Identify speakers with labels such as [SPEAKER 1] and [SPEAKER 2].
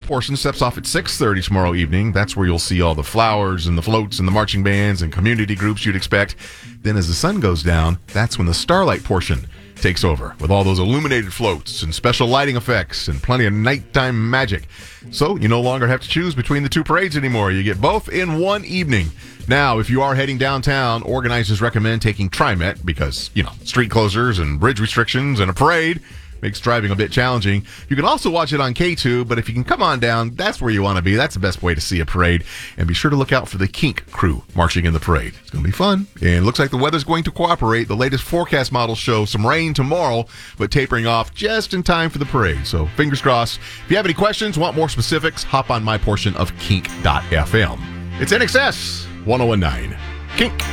[SPEAKER 1] portion steps off at 6:30 tomorrow evening. That's where you'll see all the flowers and the floats and the marching bands and community groups you'd expect. Then as the sun goes down, that's when the starlight portion takes over with all those illuminated floats and special lighting effects and plenty of nighttime magic. So you no longer have to choose between the two parades anymore. You get both in one evening. Now, if you are heading downtown, organizers recommend taking TriMet because, street closures and bridge restrictions and a parade makes driving a bit challenging. You can also watch it on K2, but if you can come on down, that's where you want to be. That's the best way to see a parade. And be sure to look out for the Kink crew marching in the parade. It's going to be fun. And it looks like the weather's going to cooperate. The latest forecast models show some rain tomorrow, but tapering off just in time for the parade. So fingers crossed. If you have any questions, want more specifics, hop on my portion of kink.fm. It's NXS 1019. Kink.